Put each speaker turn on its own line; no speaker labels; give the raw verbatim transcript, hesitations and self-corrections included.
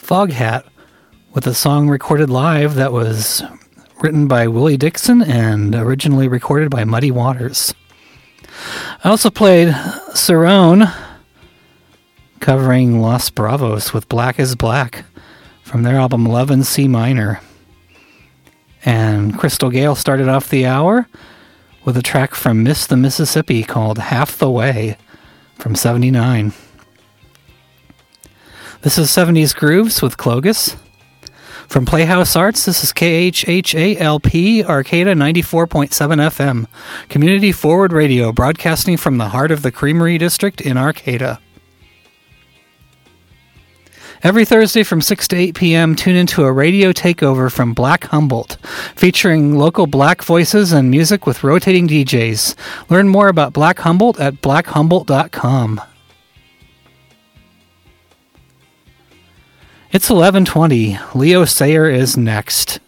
Foghat, with a song recorded live that was written by Willie Dixon and originally recorded by Muddy Waters. I also played Cerrone covering Los Bravos with Black is Black from their album Love in C Minor. And Crystal Gale started off the hour with a track from Miss the Mississippi called Half the Way from seventy-nine. This is seventies Grooves with Clogus. From Playhouse Arts, this is K H H A L P, Arcata ninety-four point seven F M, Community Forward Radio, broadcasting from the heart of the Creamery District in Arcata. Every Thursday from six to eight p.m., tune into a radio takeover from Black Humboldt, featuring local black voices and music with rotating D Js. Learn more about Black Humboldt at black humboldt dot com. It's eleven twenty. Leo Sayer is next.